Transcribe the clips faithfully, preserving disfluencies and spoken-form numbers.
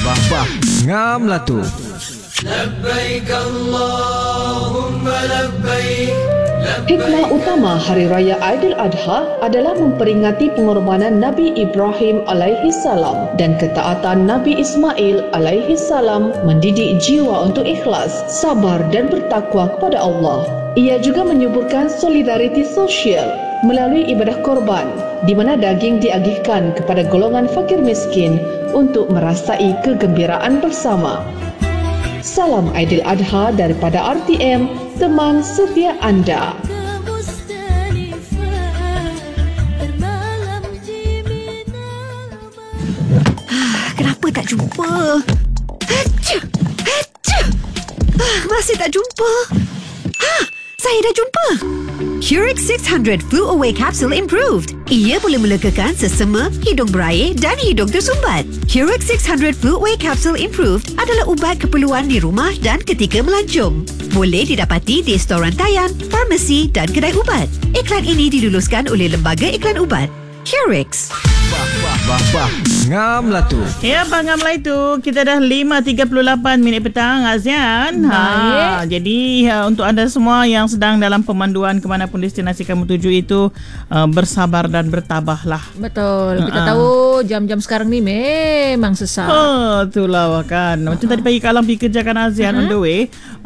bah, bah. Ngam lah tu. Labbaik Allahumma labbaik. Hikmah utama Hari Raya Aidiladha adalah memperingati pengorbanan Nabi Ibrahim alaihi salam dan ketaatan Nabi Ismail alaihi salam, mendidik jiwa untuk ikhlas, sabar dan bertakwa kepada Allah. Ia juga menyuburkan solidariti sosial melalui ibadah korban, di mana daging diagihkan kepada golongan fakir miskin untuk merasai kegembiraan bersama. Salam Aidiladha daripada R T M, teman setia anda. Kenapa tak jumpa? Hacha! Hacha! Ah, masih tak jumpa. Ha, saya dah jumpa. Curix six hundred Flu Away Capsule Improved. Ia boleh melegakan sesama, hidung berair dan hidung tersumbat. Curix six hundred Flu Away Capsule Improved adalah ubat keperluan di rumah dan ketika melancong. Boleh didapati di storan rantaian, farmasi dan kedai ubat. Iklan ini diluluskan oleh Lembaga Iklan Ubat. Curix. Bah, bah, bah, bah. Ngam lah tu. Ya, Abang Ngam lah itu. Kita dah lima tiga puluh lapan minit petang, Azian. Ha, jadi ha, untuk anda semua yang sedang dalam pemanduan ke manapun destinasi kamu tuju itu, uh, bersabar dan bertabahlah. Betul. Kita Uh-uh. tahu jam-jam sekarang ni memang sesak. Oh, itulah kan. Macam uh-huh. tadi pagi Kalam pergi kerja kan, Azian, uh-huh. on the way.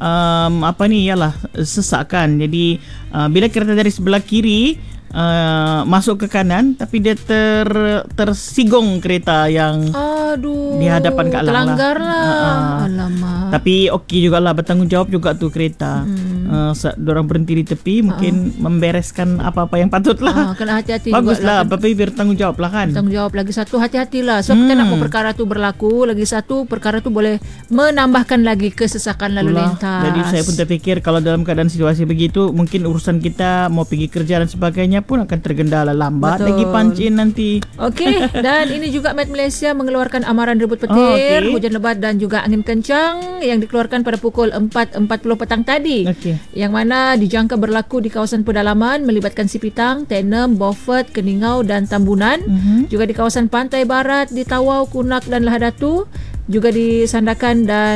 Um, apa ni, ialah sesak kan. Jadi uh, bila kereta dari sebelah kiri Uh, masuk ke kanan, tapi dia ter tersigong kereta yang Aduh, di hadapan Kak Lang terlanggar lah, lah. lah. Alamak. Tapi okey jugalah, bertanggungjawab juga tu kereta. Hmm. Uh, diorang berhenti di tepi, mungkin uh-huh. membereskan apa-apa yang patut lah. Uh, kena hati-hati baguslah, juga lah. tapi bertanggungjawab lah kan. Bertanggungjawab lagi satu, hati-hatilah. So hmm. kita nak buat perkara tu berlaku. Lagi satu, perkara tu boleh menambahkan lagi kesesakan lalu Itulah. lintas. Jadi saya pun terfikir kalau dalam keadaan situasi begitu, mungkin urusan kita mau pergi kerja dan sebagainya pun akan tergendala, lambat Betul. lagi punch in nanti. Okey, dan ini juga Met Malaysia mengeluarkan amaran rebut petir, Oh, okay. hujan lebat dan juga angin kencang yang dikeluarkan pada pukul empat empat puluh petang tadi. Okey. Yang mana dijangka berlaku di kawasan pedalaman melibatkan Sipitang, Tenem, Beaufort, Keningau dan Tambunan. Mm-hmm. Juga di kawasan pantai barat di Tawau, Kunak dan Lahadatu. Juga di Sandakan dan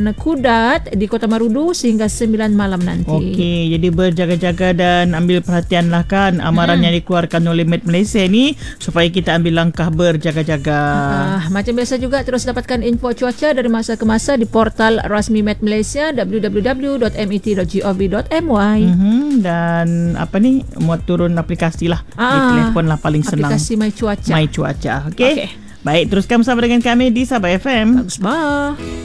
Kudat di Kota Marudu sehingga sembilan malam nanti. Okey, jadi berjaga-jaga dan ambil perhatianlah kan amaran hmm. yang dikeluarkan oleh Met Malaysia ni supaya kita ambil langkah berjaga-jaga. Ah, macam biasa juga terus dapatkan info cuaca dari masa ke masa di portal rasmi Met Malaysia w w w dot met dot gov dot my. Mm-hmm. Dan apa ni, muat turun aplikasi lah Ah, di telefon lah, paling senang. Aplikasi My Cuaca. My Cuaca. Okey. Okay. Baik, teruskan bersama dengan kami di Sabah F M. Bagus bah.